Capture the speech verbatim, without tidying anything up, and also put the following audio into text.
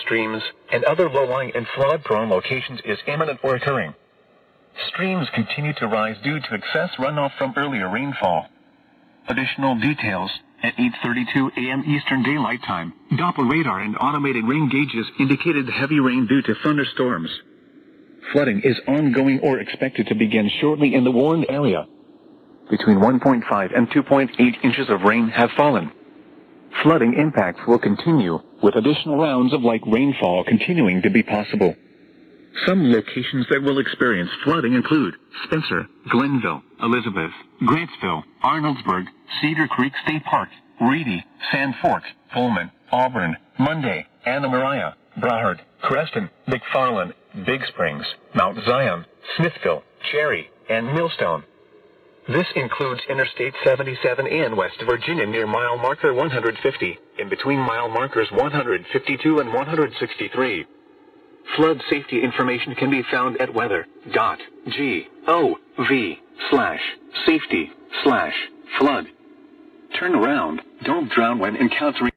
streams, and other low-lying and flood-prone locations is imminent or occurring. Streams continue to rise due to excess runoff from earlier rainfall. Additional details. At eight thirty-two a m Eastern Daylight Time, Doppler radar and automated rain gauges indicated heavy rain due to thunderstorms. Flooding is ongoing or expected to begin shortly in the warned area. Between one point five and two point eight inches of rain have fallen. Flooding impacts will continue, with additional rounds of light rainfall continuing to be possible. Some locations that will experience flooding include Spencer, Glenville, Elizabeth, Grantsville, Arnoldsburg, Cedar Creek State Park, Reedy, Sand Forks, Pullman, Auburn, Monday, Anna Maria, Broward, Creston, McFarland, Big Springs, Mount Zion, Smithville, Cherry, and Millstone. This includes Interstate seventy-seven in West Virginia near mile marker one hundred fifty, in between mile markers one hundred fifty-two and one hundred sixty-three. Flood safety information can be found at weather dot gov slash safety slash flood. Turn around. Don't drown when encountering